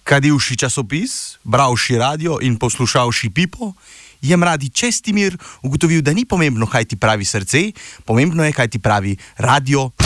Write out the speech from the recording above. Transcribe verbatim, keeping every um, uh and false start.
Kadivši časopis, bravši radio in poslušavši Pipo, je mladi Čestimir ugotovil, da ni pomembno, kaj ti pravi srce, pomembno je, kaj ti pravi radio.